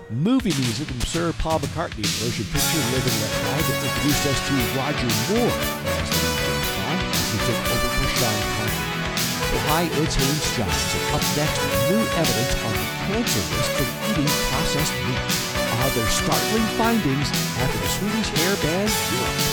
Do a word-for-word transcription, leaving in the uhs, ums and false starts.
Movie music from Sir Paul McCartney, the motion picture Live and Let Die, that introduced us to Roger Moore as the new James Bond as he took over for Sean Connery. Well, hi, it's Haynes Johns, and up next, new evidence on the cancer risk from eating processed meat. Uh, their startling findings after the Swedish hair band Europe.